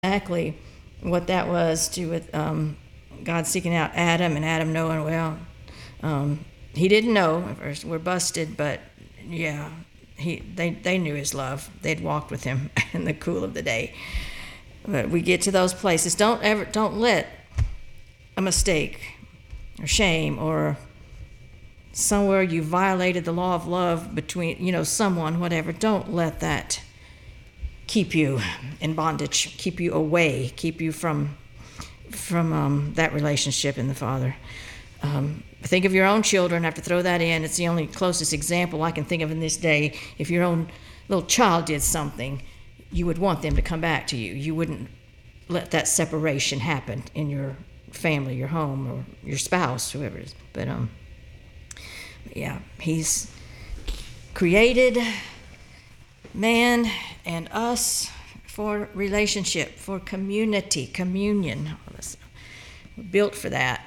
exactly what that was to with God seeking out Adam and Adam knowing, well, he didn't know at first. We're busted, but yeah, they knew his love. They'd walked with him in the cool of the day. But we get to those places. Don't let a mistake or shame or somewhere you violated the law of love between someone, whatever. Don't let that keep you in bondage, keep you away, keep you from that relationship in the Father. Think of your own children. I have to throw that in. It's the only closest example I can think of in this day. If your own little child did something, you would want them to come back to you. You wouldn't let that separation happen in your family, your home, or your spouse, whoever it is. But yeah, he's created man and us for relationship, for communion. We're built for that.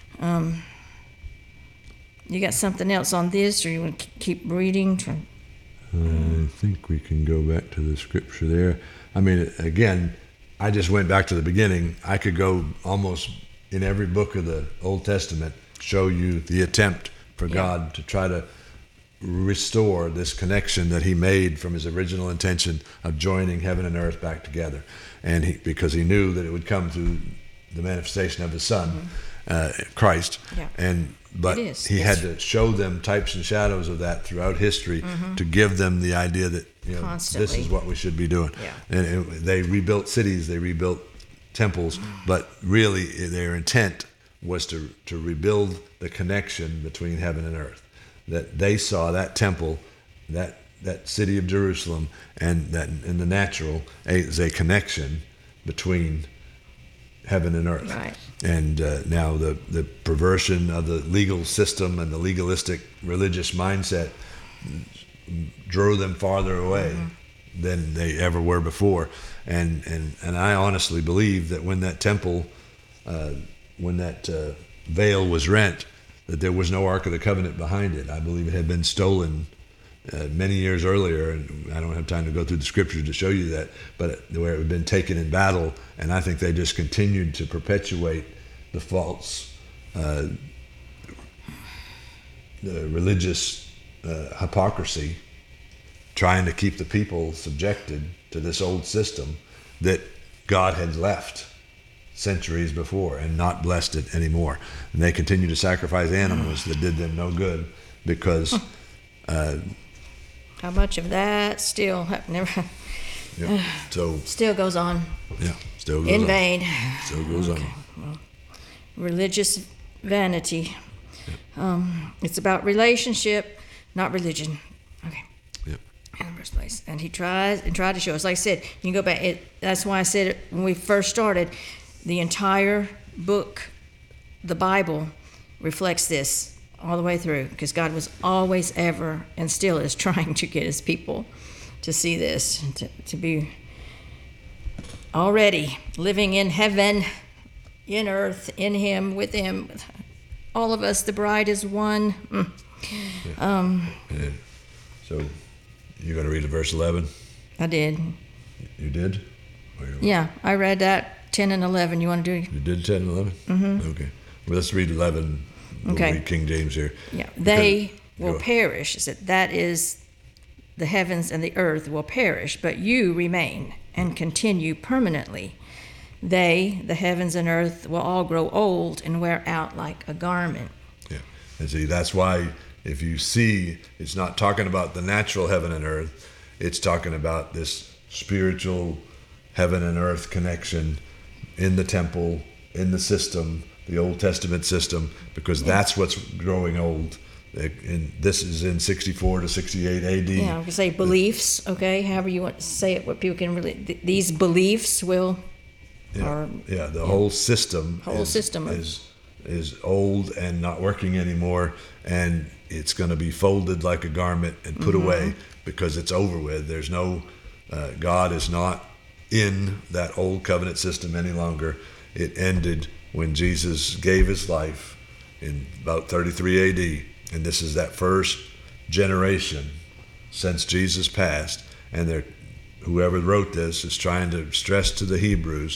You got something else on this, or you want to keep reading? I think we can go back to the scripture there. I mean, again, I just went back to the beginning. I could go almost in every book of the Old Testament, show you the attempt for God to try to restore this connection that he made from his original intention of joining heaven and earth back together. And because he knew that it would come through the manifestation of his Son, Christ. Yeah. But he had to show them types and shadows of that throughout history to give them the idea that this is what we should be doing. Yeah. And they rebuilt cities, they rebuilt temples, but really their intent was to rebuild the connection between heaven and earth. That they saw that temple, that city of Jerusalem, and that in the natural as a connection between heaven and earth. Right. And now the perversion of the legal system and the legalistic religious mindset drew them farther away than they ever were before. And I honestly believe that when that temple, when that veil was rent, that there was no Ark of the Covenant behind it. I believe it had been stolen many years earlier, and I don't have time to go through the scriptures to show you that, but where it had been taken in battle, and I think they just continued to perpetuate the false the religious hypocrisy, trying to keep the people subjected to this old system that God had left centuries before and not blessed it anymore. And they continue to sacrifice animals that did them no good because how much of that still still goes on? Yeah, still goes in on. vain. Still goes on. Well, religious vanity. Yep. It's about relationship, not religion. Okay. Yep. In the first place, and he tried to show us. Like I said, you can go back. That's why I said it when we first started. The entire book, the Bible, reflects this all the way through, because God was always, ever, and still is trying to get his people to see this, to be already living in heaven, in earth, in him, with him. All of us, the bride is one. So you're going to read verse 11? I did. You did? Yeah, I read that. 10 and 11. You want to do? You did 10 and 11? Mm-hmm. Okay. Well, let's read 11. We'll read King James here. Yeah. They will perish. That is, the heavens and the earth will perish, but you remain and continue permanently. They, the heavens and earth, will all grow old and wear out like a garment. Yeah. And see, that's why if you see, it's not talking about the natural heaven and earth. It's talking about this spiritual heaven and earth connection in the temple, in the system, the Old Testament system, because that's what's growing old. And this is in 64 to 68 AD. Yeah, we say beliefs, okay, however you want to say it, what people can really, these beliefs will... the whole system is old and not working anymore, and it's going to be folded like a garment and put away because it's over with. There's no... God is not in that old covenant system any longer. It ended when Jesus gave his life in about 33 AD, and this is that first generation since Jesus passed, and they're whoever wrote this is trying to stress to the Hebrews